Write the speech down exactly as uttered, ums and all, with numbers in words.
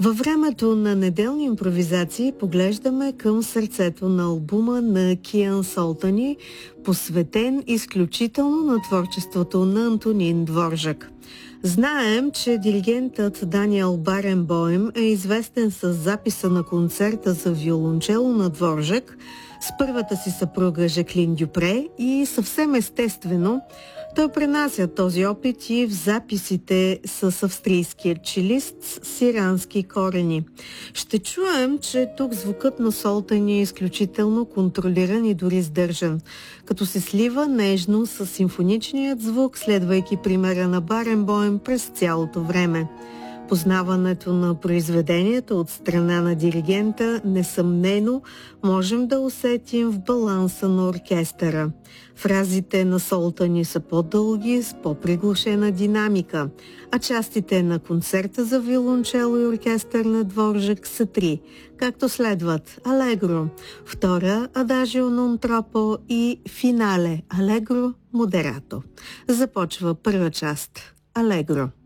Във времето на неделни импровизации поглеждаме към сърцето на албума на Киан Солтани, посветен изключително на творчеството на Антонин Дворжак. Знаем, че диригентът Даниел Баренбоем е известен с записа на концерта за виолончело на Дворжак с първата си съпруга Жаклин Дюпре и съвсем естествено той пренася този опит и в записите с австрийския челист с ирански корени. Ще чуем, че тук звукът на Солтани е изключително контролиран и дори сдържан, като се слива нежно с симфоничният звук, следвайки примера на Баренбоем през цялото време. Познаването на произведението от страна на диригента несъмнено можем да усетим в баланса на оркестъра. Фразите на Солтани са по-дълги, с по-приглушена динамика, а частите на концерта за виолончело и оркестър на Дворжак са три, както следват: Алегро, втора Адажио нон тропо и финале Алегро модерато. Започва първа част Алегро.